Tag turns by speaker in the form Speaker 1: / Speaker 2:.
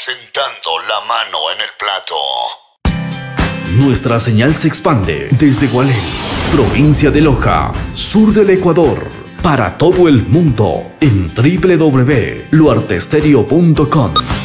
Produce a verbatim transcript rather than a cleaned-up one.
Speaker 1: asentando la mano en el plato.
Speaker 2: Nuestra señal se expande desde Gualey, provincia de Loja, sur del Ecuador, para todo el mundo en doble u doble u doble u punto luartestereo punto com.